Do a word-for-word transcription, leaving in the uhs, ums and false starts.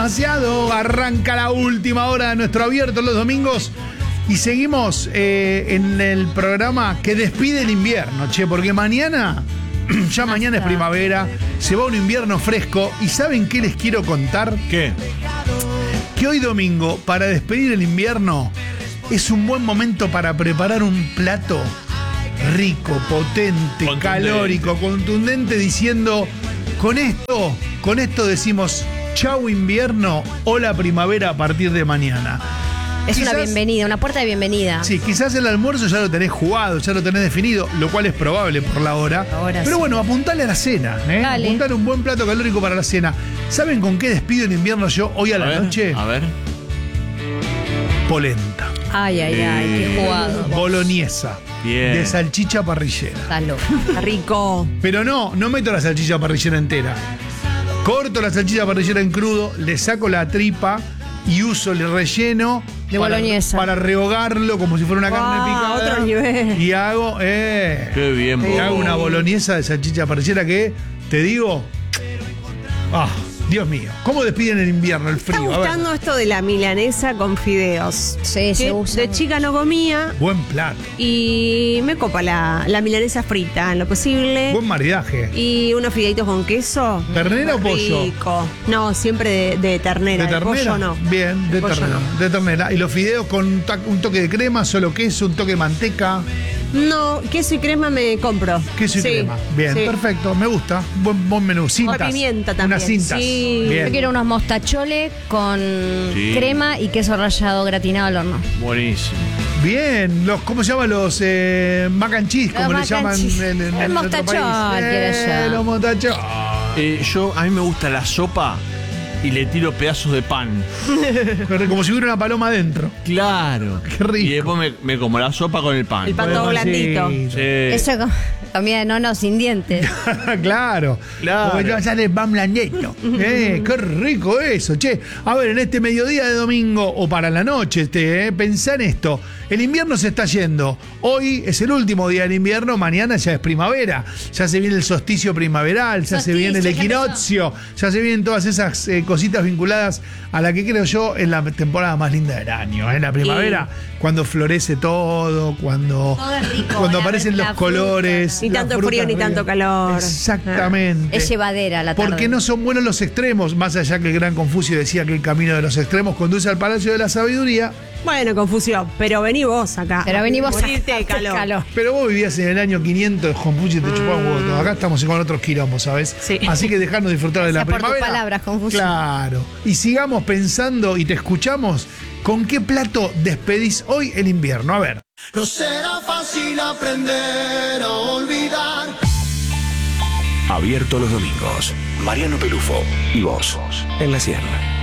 Demasiado, arranca la última hora de nuestro abierto los domingos y seguimos eh, en el programa que despide el invierno, che, porque mañana, ya mañana es primavera, se va un invierno fresco y ¿saben qué les quiero contar? ¿Qué? Que hoy domingo, para despedir el invierno, es un buen momento para preparar un plato rico, potente, Contundente. calórico, contundente, diciendo, con esto, con esto decimos chau invierno, hola primavera a partir de mañana. Es Quizás, una bienvenida, una puerta de bienvenida. Sí, quizás el almuerzo ya lo tenés jugado, ya lo tenés definido, lo cual es probable por la hora. Ahora Pero sí. bueno, apuntale a la cena, ¿eh? Dale. Apuntale un buen plato calórico para la cena. ¿Saben con qué despido el invierno yo hoy a la A ver, noche? a ver. Polenta. Ay, ay, ay, qué jugado. Boloñesa. Bien. De salchicha parrillera. Está loco. Rico. Pero no, no meto la salchicha parrillera entera. Corto la salchicha parrillera en crudo, le saco la tripa y uso el relleno De para, boloñesa. para rehogarlo como si fuera una carne Wow, picada. otro nivel. Y hago, eh, Qué bien, y vos. hago una boloñesa de salchicha parrillera que, te digo, ah, Dios mío, ¿cómo despiden el invierno, el Está frío? A ver, gustando esto de la milanesa con fideos. Sí, se Que usa. de chica no comía buen plato, y me copa la, la milanesa frita en lo posible. buen maridaje. Y unos fideitos con queso. ¿Ternera o Muy pollo? rico. No, siempre de, de ternera. ¿De ternera? pollo no. Bien, de, pollo ternera. no. De ternera. Y los fideos con un ta- un toque de crema, solo queso, un toque de manteca. No, queso y crema me compro. Queso y Sí, crema. Bien, sí. perfecto, me gusta. Buen, buen menú. Cintas. O pimienta también, Unas cintas. sí. Bien. Yo quiero unos mostacholes con Sí. crema y queso rallado gratinado al horno. Buenísimo. Bien, los, ¿cómo se llaman los eh, mac and cheese? Los Como le mac and llaman cheese. en, en- El en otro mostachol, país. quiero Eh, yo. los mostacholes. Eh, yo, a mí me gusta la sopa y le tiro pedazos de pan. Como si hubiera una paloma adentro. Claro. Qué rico. Y después me, me como la sopa con el pan. El pan todo Podemos- blandito. sí. Sí. Eso con comida de nono sin dientes. Claro. Claro. Porque ya sale pan blandito. Eh, qué rico eso, che. A ver, en este mediodía de domingo o para la noche, este, eh, pensá en esto. El invierno se está yendo. Hoy es el último día del invierno, mañana ya es primavera. Ya se viene el solsticio primaveral, ya se Solsticio, viene el ya equinoccio, ya se vienen todas esas eh, cositas vinculadas a la que creo yo es la temporada más linda del año. En la primavera, cuando florece todo, cuando, Todo es rico, cuando la- aparecen la los fruta. colores. Ni las tanto frío frutas ni tanto ricas. calor. Exactamente. Es llevadera la tarde. Porque no son buenos los extremos, más allá que el gran Confucio decía que el camino de los extremos conduce al palacio de la sabiduría. Bueno, confusión. Pero vení vos acá. Pero vení vos a Morirte de calor. Pero vos vivías en el año quinientos, Confucio te chupaba un huevo todo. Acá estamos con otros quilombos, ¿sabes? Sí. Así que dejarnos disfrutar de la Gracias por tus primavera. palabras, Confucio. Claro. Y sigamos pensando y te escuchamos. ¿Con qué plato despedís hoy el invierno? A ver. No será fácil aprender a olvidar. Abierto los domingos. Mariano Pelufo y vos en la Sierra.